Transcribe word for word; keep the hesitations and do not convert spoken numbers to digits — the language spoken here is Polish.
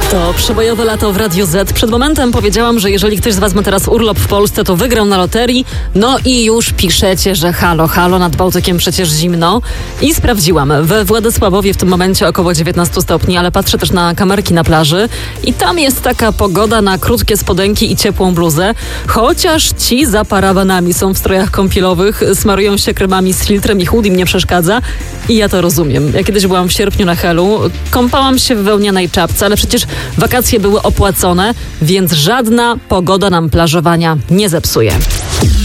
To przebojowe lato w Radiu Z. Przed momentem powiedziałam, że jeżeli ktoś z was ma teraz urlop w Polsce, to wygrał na loterii. No i już piszecie, że halo, halo, nad Bałtykiem przecież zimno. I sprawdziłam. We Władysławowie w tym momencie około dziewiętnaście stopni, ale patrzę też na kamerki na plaży i tam jest taka pogoda na krótkie spodenki i ciepłą bluzę. Chociaż ci za parawanami są w strojach kąpielowych, smarują się kremami z filtrem i chłód im nie przeszkadza. I ja to rozumiem. Ja kiedyś byłam w sierpniu na Helu, kąpałam się w wełnianej czapce, ale przecież wakacje były opłacone, więc żadna pogoda nam plażowania nie zepsuje.